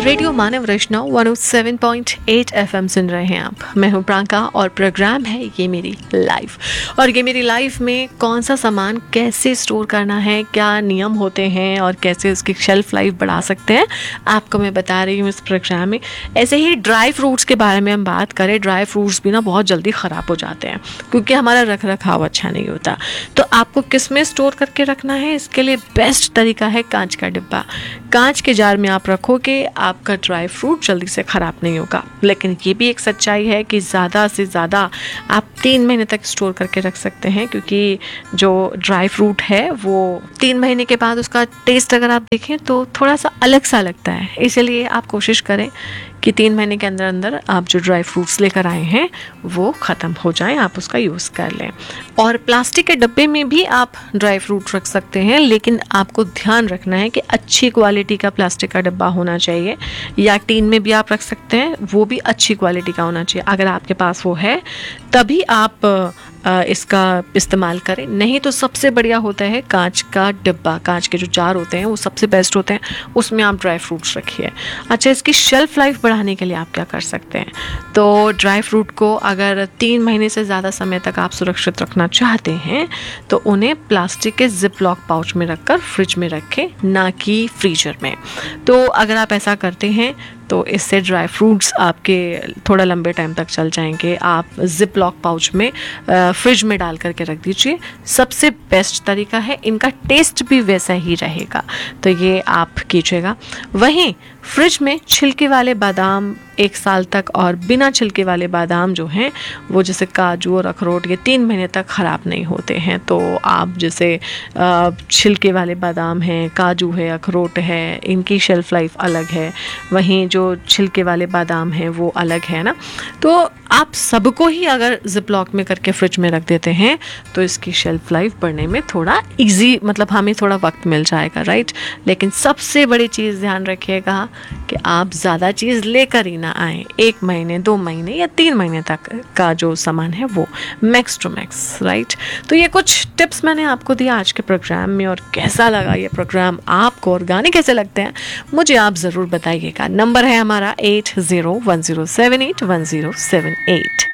Radio मानव रचना 107.8 FM सुन रहे हैं आप। मैं हूं प्रांका और प्रोग्राम है ये मेरी लाइफ। और ये मेरी लाइफ में कौन सा सामान कैसे स्टोर करना है, क्या नियम होते हैं और कैसे उसकी शेल्फ लाइफ बढ़ा सकते हैं, आपको मैं बता रही हूँ इस प्रोग्राम में। ऐसे ही ड्राई फ्रूट्स के बारे में हम बात करें, ड्राई फ्रूट्स भी ना बहुत जल्दी ख़राब हो जाते हैं क्योंकि हमारा रख रखाव अच्छा नहीं होता। तो आपको किस में स्टोर करके रखना है, इसके लिए बेस्ट तरीका है कांच का डिब्बा। कांच के जार में आप रखोगे, आपका ड्राई फ्रूट जल्दी से ख़राब नहीं होगा। लेकिन ये भी एक सच्चाई है कि ज़्यादा से ज़्यादा आप 3 महीने तक स्टोर करके रख सकते हैं, क्योंकि जो ड्राई फ्रूट है वो 3 महीने के बाद उसका टेस्ट अगर आप देखें तो थोड़ा सा अलग सा लगता है। इसलिए आप कोशिश करें कि 3 महीने के अंदर अंदर आप जो ड्राई फ्रूट्स लेकर आए हैं वो ख़त्म हो जाएं, आप उसका यूज़ कर लें। और प्लास्टिक के डब्बे में भी आप ड्राई फ्रूट रख सकते हैं, लेकिन आपको ध्यान रखना है कि अच्छी क्वालिटी का प्लास्टिक का डब्बा होना चाहिए, या टीन में भी आप रख सकते हैं, वो भी अच्छी क्वालिटी का होना चाहिए। अगर आपके पास वो है तभी आप इसका इस्तेमाल करें, नहीं तो सबसे बढ़िया होता है कांच का डिब्बा। कांच के जो जार होते हैं वो सबसे बेस्ट होते हैं, उसमें आप ड्राई फ्रूट्स रखिए। अच्छा, इसकी शेल्फ़ लाइफ बढ़ाने के लिए आप क्या कर सकते हैं? तो ड्राई फ्रूट को अगर 3 महीने से ज़्यादा समय तक आप सुरक्षित रखना चाहते हैं तो उन्हें प्लास्टिक के जिप लॉक पाउच में रखकर फ्रिज में रखें, ना कि फ्रीजर में। तो अगर आप ऐसा करते हैं तो इससे ड्राई फ्रूट्स आपके थोड़ा लंबे टाइम तक चल जाएंगे। आप जिप लॉक पाउच में फ्रिज में डाल करके रख दीजिए, सबसे बेस्ट तरीका है। इनका टेस्ट भी वैसा ही रहेगा, तो ये आप कीजिएगा। वहीं फ्रिज में छिलके वाले बादाम 1 साल तक, और बिना छिलके वाले बादाम जो हैं वो जैसे काजू और अखरोट, ये 3 महीने तक ख़राब नहीं होते हैं। तो आप जैसे छिलके वाले बादाम हैं, काजू है, अखरोट है, इनकी शेल्फ़ लाइफ अलग है, वहीं जो छिलके वाले बादाम हैं वो अलग है ना। तो आप सबको ही अगर जिप लॉक में करके फ्रिज में रख देते हैं तो इसकी शेल्फ लाइफ बढ़ने में थोड़ा इजी, मतलब हमें थोड़ा वक्त मिल जाएगा, राइट। लेकिन सबसे बड़ी चीज़ ध्यान रखिएगा कि आप ज़्यादा चीज़ लेकर ही ना आएँ। 1 महीने, 2 महीने या 3 महीने तक का जो सामान है वो मैक्स टू मैक्स, राइट। तो ये कुछ टिप्स मैंने आपको दिया आज के प्रोग्राम में, और कैसा लगा ये प्रोग्राम आपको और गाने कैसे लगते हैं मुझे आप ज़रूर बताइएगा। नंबर है हमारा 8010781078।